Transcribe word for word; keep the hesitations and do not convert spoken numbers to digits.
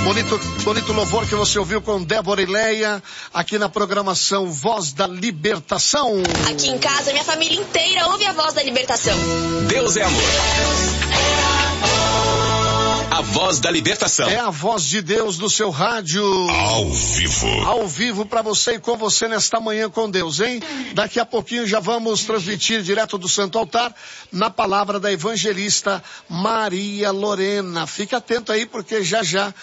Bonito, bonito louvor que você ouviu com Débora e Leia, aqui na programação Voz da Libertação. Aqui em casa, minha família inteira ouve a Voz da Libertação. Deus é amor. A Voz da Libertação. É a voz de Deus no seu rádio. Ao vivo. Ao vivo para você e com você nesta manhã com Deus, hein? Daqui a pouquinho já vamos transmitir direto do Santo Altar na palavra da evangelista Maria Lorena. Fique atento aí porque já já